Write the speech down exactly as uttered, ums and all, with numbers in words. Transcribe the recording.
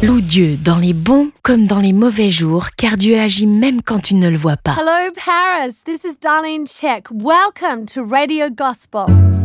Loue Dieu dans les bons comme dans les mauvais jours, car Dieu agit même quand tu ne le vois pas. Hello Paris, this is Darlene Check. Welcome to Radio Gospel.